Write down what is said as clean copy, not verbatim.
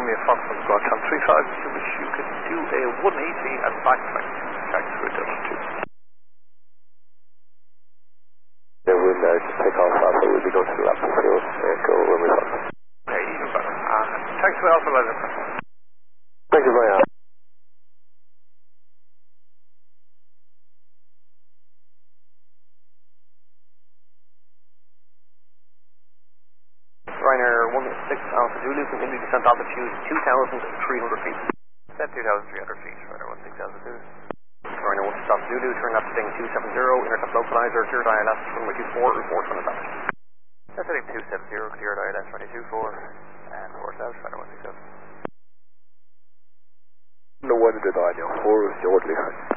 Romeo Foxtrot Broadcom 35, to which you can do a 180 and backtrack. Taxi Delta 2. There will take off Alpha, we'll be going to the lap of field, go Romeo Foxtrot. Okay, even better. Taxi Alpha Leather. Thank you very much. Ryanair 16 Alpha Zulu, continue descent altitude 2,300 feet. Set 2,300 feet, Ryanair 16 Alpha Zulu. Ryanair 16 Alpha Zulu, turn left heading 270, intercept localizer, cleared ILS, runway 24, report on the left. Set heading 270, cleared ILS, runway 24, and report south, Ryanair 167. No one did I know, 4 is the orderly.